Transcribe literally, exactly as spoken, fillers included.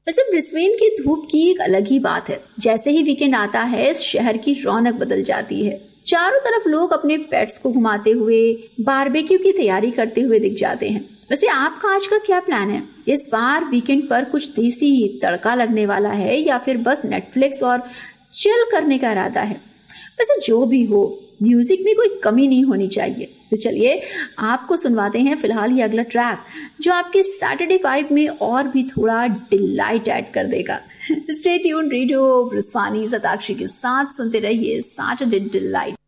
वैसे ब्रिस्बेन की धूप की एक अलग ही बात है। जैसे ही वीकेंड आता है इस शहर की रौनक बदल जाती है। चारों तरफ लोग अपने पेट्स को घुमाते हुए बारबेक्यू की तैयारी करते हुए दिख जाते हैं। वैसे आपका आज का क्या प्लान है? इस बार वीकेंड पर कुछ देसी तड़का लगने वाला है या फिर बस नेटफ्लिक्स और चिल करने का इरादा है? वैसे जो भी हो, म्यूजिक में कोई कमी नहीं होनी चाहिए। तो चलिए आपको सुनवाते हैं फिलहाल ये अगला ट्रैक जो आपके सैटरडे वाइब में और भी थोड़ा डिलाइट ऐड कर देगा। स्टे ट्यून्ड, रेडियो ब्रिस्वानी शताक्षी के साथ सुनते रहिए सैटरडे डिलाइट।